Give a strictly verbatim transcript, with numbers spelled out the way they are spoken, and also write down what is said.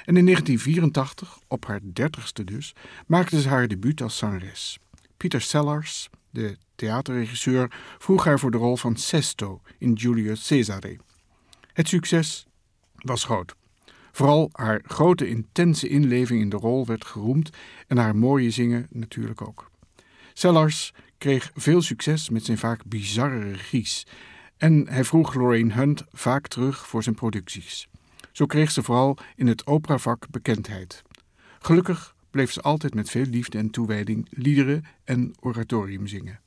En in negentien vierentachtig, op haar dertigste dus, maakte ze haar debuut als zangeres. Peter Sellars, de theaterregisseur, vroeg haar voor de rol van Sesto in Julius Caesare. Het succes was groot. Vooral haar grote, intense inleving in de rol werd geroemd en haar mooie zingen natuurlijk ook. Sellars kreeg veel succes met zijn vaak bizarre regies en hij vroeg Lorraine Hunt vaak terug voor zijn producties. Zo kreeg ze vooral in het operavak bekendheid. Gelukkig bleef ze altijd met veel liefde en toewijding liederen en oratorium zingen.